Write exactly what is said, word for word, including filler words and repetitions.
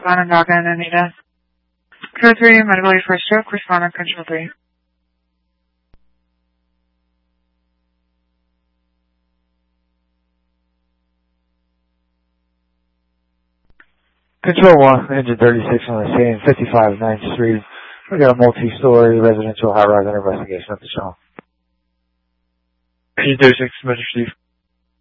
Onondaga and Anita. Code three, medical aid for a stroke, respond on control three. Control one, engine thirty-six on the scene, fifty-five ninth Street. We got a multi-story residential high-rise investigation at the show. Engine thirty-six, Metro Steve.